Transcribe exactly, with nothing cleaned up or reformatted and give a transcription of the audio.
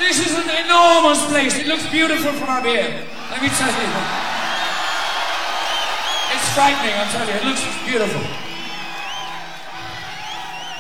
This is an enormous place. It looks beautiful from up here. Let me tell you. It's frightening, I'll tell you. It looks beautiful.